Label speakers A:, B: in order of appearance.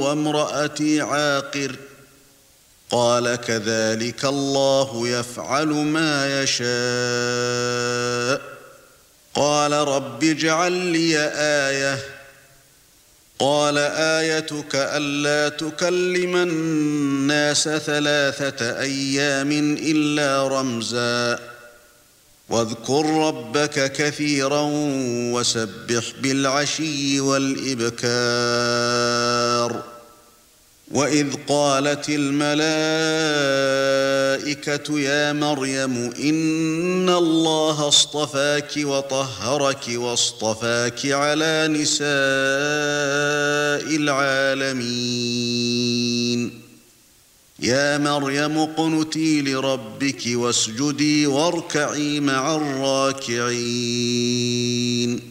A: وامرأتي عاقر قال كذلك الله يفعل ما يشاء قال رب اجعل لي آية قال آيتك ألا تكلم الناس 3 أيام إلا رمزا واذكر ربك كثيرا وسبح بالعشي والإبكار وإذ قالت الملائكة يا مريم إن الله اصطفاك وطهرك واصطفاك على نساء العالمين يا مريم اقنتي لربك واسجدي واركعي مع الراكعين